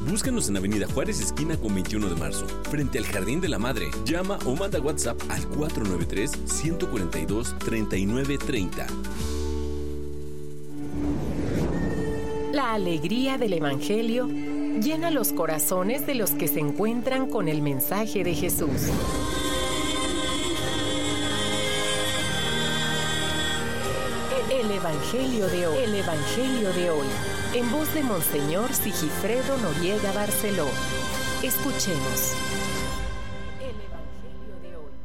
Búscanos en Avenida Juárez, esquina con 21 de marzo, frente al Jardín de la Madre. Llama o manda WhatsApp al 493-142-3930. La alegría del Evangelio llena los corazones de los que se encuentran con el mensaje de Jesús. El Evangelio de hoy. El Evangelio de hoy. En voz de Monseñor Sigifredo Noriega Barceló. Escuchemos. El Evangelio de hoy.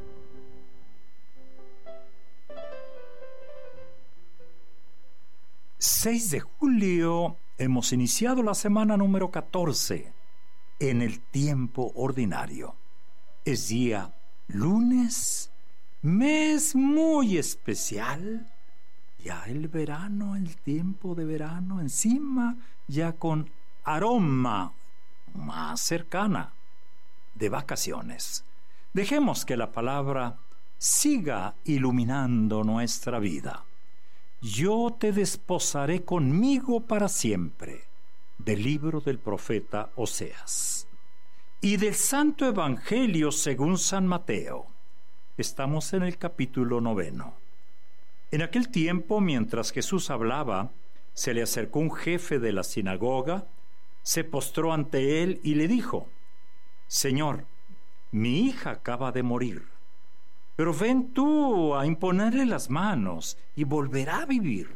6 de julio hemos iniciado la semana número 14 en el tiempo ordinario. Es día lunes, mes muy especial. Ya el verano, el tiempo de verano encima, ya con aroma más cercana de vacaciones. Dejemos que la palabra siga iluminando nuestra vida. Yo te desposaré conmigo para siempre, del libro del profeta Oseas. Y del Santo Evangelio según San Mateo. Estamos en el capítulo 9. En aquel tiempo, mientras Jesús hablaba, se le acercó un jefe de la sinagoga, se postró ante él y le dijo: Señor, mi hija acaba de morir, pero ven tú a imponerle las manos y volverá a vivir.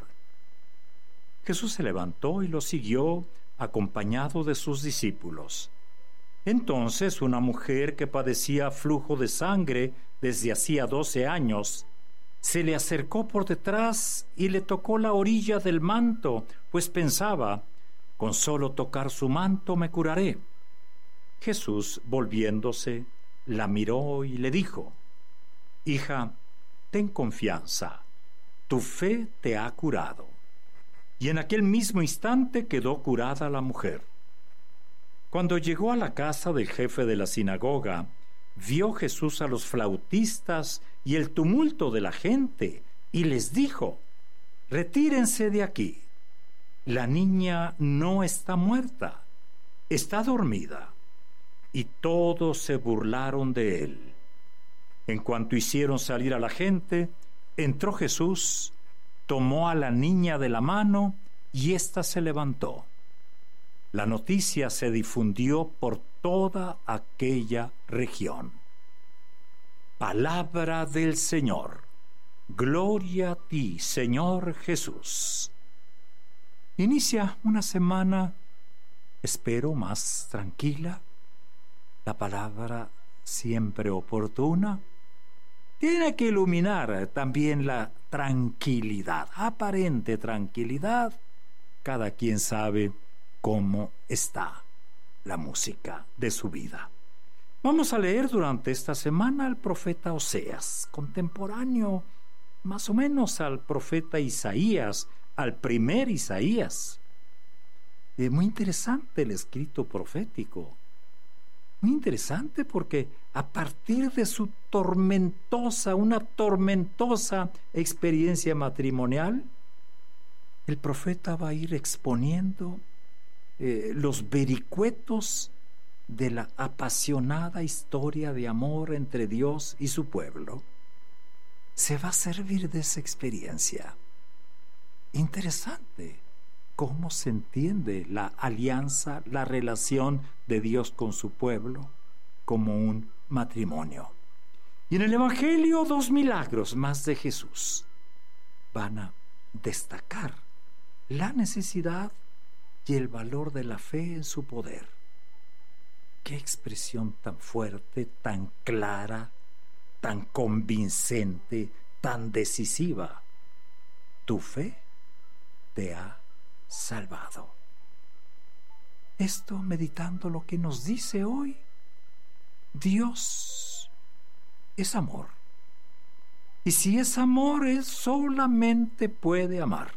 Jesús se levantó y lo siguió, acompañado de sus discípulos. Entonces una mujer que padecía flujo de sangre desde hacía 12 años, se le acercó por detrás y le tocó la orilla del manto, pues pensaba: con solo tocar su manto me curaré. Jesús, volviéndose, la miró y le dijo: Hija, ten confianza, tu fe te ha curado. Y en aquel mismo instante quedó curada la mujer. Cuando llegó a la casa del jefe de la sinagoga, vio Jesús a los flautistas y el tumulto de la gente, y les dijo: Retírense de aquí. La niña no está muerta, está dormida. Y todos se burlaron de él. En cuanto hicieron salir a la gente, entró Jesús, tomó a la niña de la mano y ésta se levantó. La noticia se difundió por toda aquella región. Palabra del Señor. Gloria a ti, Señor Jesús. Inicia una semana, espero, más tranquila. La palabra siempre oportuna tiene que iluminar también la tranquilidad, aparente tranquilidad. Cada quien sabe cómo está la música de su vida. Vamos a leer durante esta semana al profeta Oseas, contemporáneo más o menos al profeta Isaías, al primer Isaías. Muy interesante el escrito profético. Muy interesante porque a partir de su una tormentosa experiencia matrimonial, el profeta va a ir exponiendo los vericuetos de la apasionada historia de amor entre Dios y su pueblo. Se va a servir de esa experiencia. Interesante cómo se entiende la alianza, la relación de Dios con su pueblo como un matrimonio. Y en el Evangelio 2 milagros más de Jesús van a destacar la necesidad y el valor de la fe en su poder. Qué expresión tan fuerte, tan clara, tan convincente, tan decisiva. Tu fe te ha salvado. Esto meditando lo que nos dice hoy. Dios es amor. Y si es amor, Él solamente puede amar.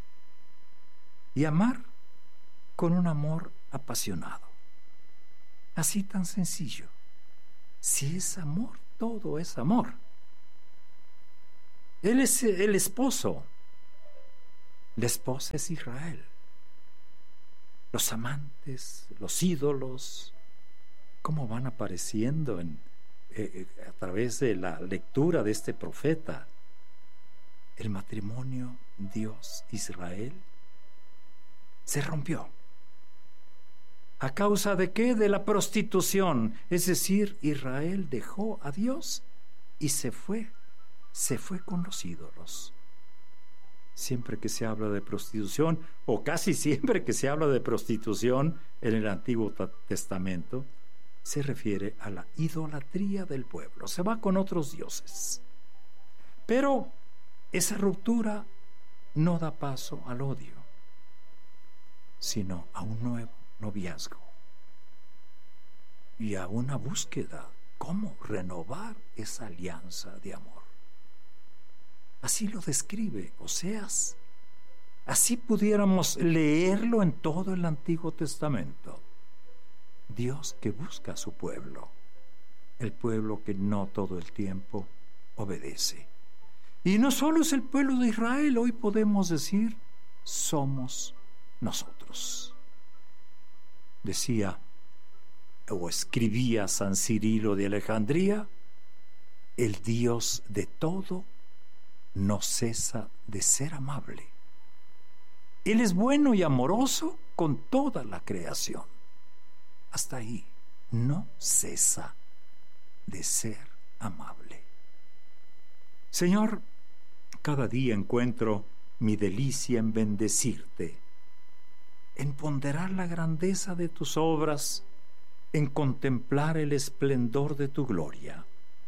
Y amar con un amor apasionado. Así tan sencillo. Si es amor, todo es amor. Él es el esposo. La esposa es Israel. los amantes, los ídolos, cómo van apareciendo a través de la lectura de este profeta. El matrimonio Dios-Israel se rompió. ¿A causa de qué? De la prostitución. Es decir, Israel dejó a Dios y se fue con los ídolos. Siempre que se habla de prostitución, o casi siempre que se habla de prostitución en el Antiguo Testamento, se refiere a la idolatría del pueblo. Se va con otros dioses. Pero esa ruptura no da paso al odio, sino a un nuevo noviazgo y a una búsqueda. ¿Cómo renovar esa alianza de amor? Así lo describe Oseas. Así pudiéramos leerlo en todo el Antiguo Testamento. Dios que busca a su pueblo, el pueblo que no todo el tiempo obedece. Y no solo es el pueblo de Israel, hoy podemos decir, somos nosotros. Decía o escribía San Cirilo de Alejandría, el Dios de todo no cesa de ser amable. Él es bueno y amoroso con toda la creación. Hasta ahí, no cesa de ser amable. Señor, cada día encuentro mi delicia en bendecirte, en ponderar la grandeza de tus obras, en contemplar el esplendor de tu gloria.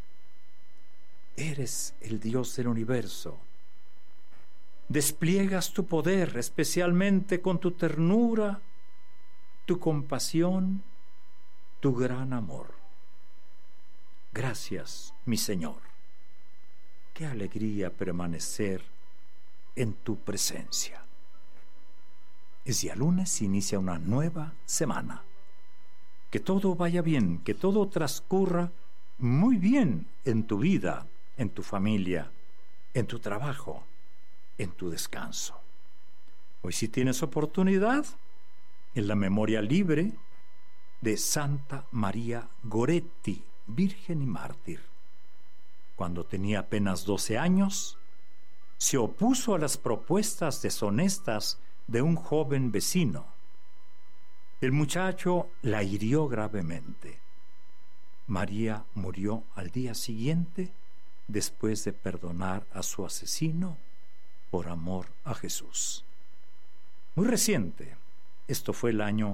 Eres el Dios del universo. Despliegas tu poder, especialmente con tu ternura, tu compasión, tu gran amor. Gracias, mi Señor. Qué alegría permanecer en tu presencia. Es día lunes, inicia una nueva semana. Que todo vaya bien, que todo transcurra muy bien en tu vida, en tu familia, en tu trabajo, en tu descanso. Hoy, si tienes oportunidad, en la memoria libre de Santa María Goretti, virgen y mártir. Cuando tenía apenas 12 años, se opuso a las propuestas deshonestas de un joven vecino. El muchacho la hirió gravemente. María murió al día siguiente después de perdonar a su asesino por amor a Jesús. Muy reciente, esto fue el año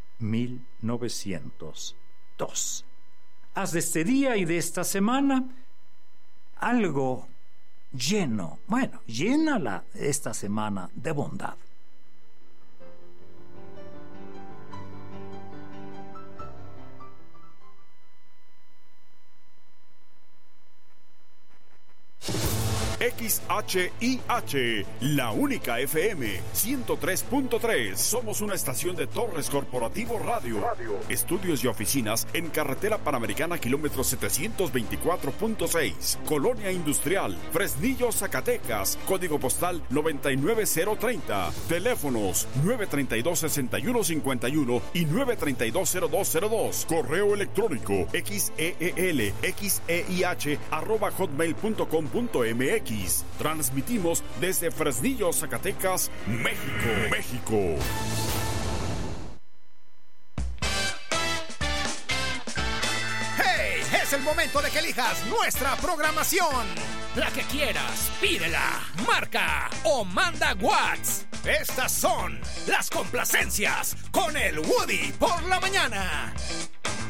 1902. Haz de este día y de esta semana algo lleno, llénala esta semana de bondad. XHIH, la única FM 103.3. Somos una estación de Torres Corporativo Radio. Estudios y oficinas en Carretera Panamericana, kilómetro 724.6. Colonia Industrial, Fresnillo, Zacatecas. Código postal 99030. Teléfonos 932-6151 y 932-0202. Correo electrónico xeelxeih@hotmail.com.mx. Transmitimos desde Fresnillo, Zacatecas, México. ¡Hey! Es el momento de que elijas nuestra programación. La que quieras, pídela, marca o manda WhatsApp. Estas son las complacencias con el Woody por la mañana.